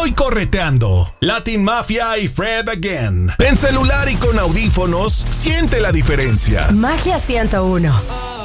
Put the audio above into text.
Estoy correteando. Latin Mafia y Fred Again. En celular y con audífonos, siente la diferencia. Magia 101.